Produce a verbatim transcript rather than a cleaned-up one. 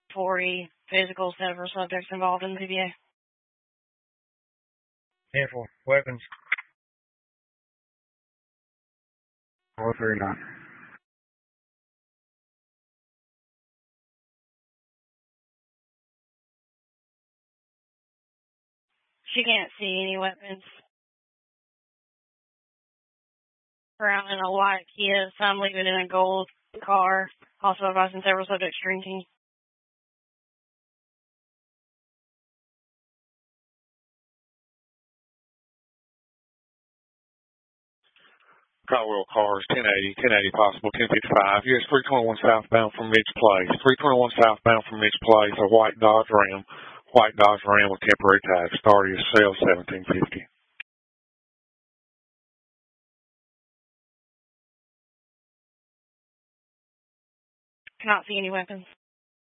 Tory, physical, several subjects involved in the P B A. ten four, weapons. four three nine. She can't see any weapons. We're out in a white Kia, some leaving in a gold car. Also advising several subjects drinking. Caldwell cars, ten eighty, ten eighty possible, ten fifty-five. U S three twenty-one southbound from Midge Place. three twenty-one southbound from Midge Place, a white Dodge Ram. White Dodge Ram with temporary tags. Started as sale seventeen fifty. Cannot see any weapons.